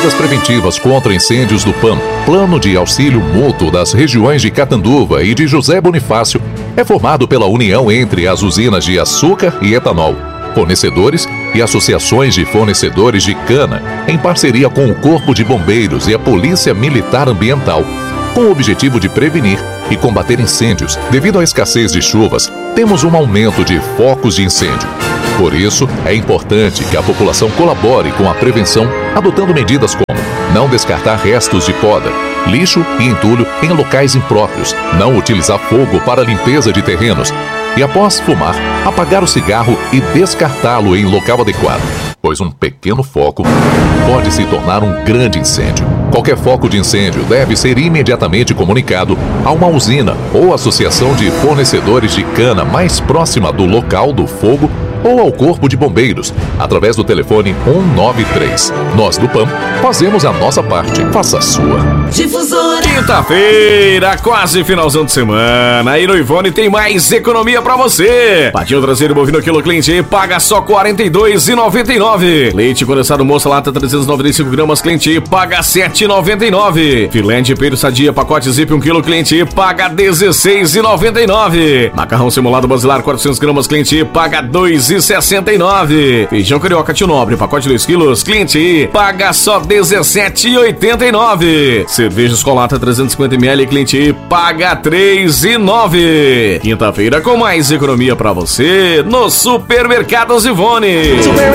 Medidas preventivas contra incêndios do PAM, Plano de Auxílio Mútuo das regiões de Catanduva e de José Bonifácio, é formado pela união entre as usinas de açúcar e etanol, fornecedores e associações de fornecedores de cana, em parceria com o Corpo de Bombeiros e a Polícia Militar Ambiental, com o objetivo de prevenir e combater incêndios. Devido à escassez de chuvas, temos um aumento de focos de incêndio. Por isso, é importante que a população colabore com a prevenção, adotando medidas como não descartar restos de poda, lixo e entulho em locais impróprios, não utilizar fogo para limpeza de terrenos e, após fumar, apagar o cigarro e descartá-lo em local adequado, pois um pequeno foco pode se tornar um grande incêndio. Qualquer foco de incêndio deve ser imediatamente comunicado a uma usina ou associação de fornecedores de cana mais próxima do local do fogo ou ao Corpo de Bombeiros, através do telefone 193. Nós do PAM fazemos a nossa parte, faça a sua. Difusora. Quinta-feira, quase finalzão de semana. E no Ivone tem mais economia pra você. Patinho traseiro bovino quilo cliente paga só R$ 42,99. Leite condensado moça lata 395 gramas cliente paga R$ 7,99. Filé de peito sadia pacote zip 1 quilo cliente paga R$ 16,99. Macarrão simulado basilar 400 gramas cliente paga R$ 2,69. Feijão carioca tio nobre pacote 2 quilos cliente paga só R$ 17,89. Cerveja Escolata 350ml cliente paga R$ 3,09. Quinta-feira com mais economia pra você no Supermercados Ivone.